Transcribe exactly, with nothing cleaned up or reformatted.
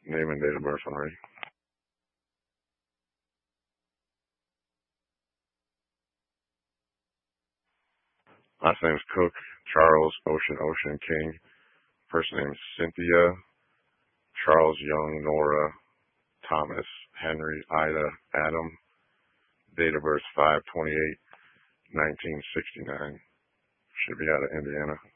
Name and date of birth already. Last name's Cook, Charles, Ocean, Ocean, King. First name's Cynthia, Charles, Young, Nora, Thomas, Henry, Ida, Adam. Date of birth five twenty-eight nineteen sixty-nine. Should be out of Indiana.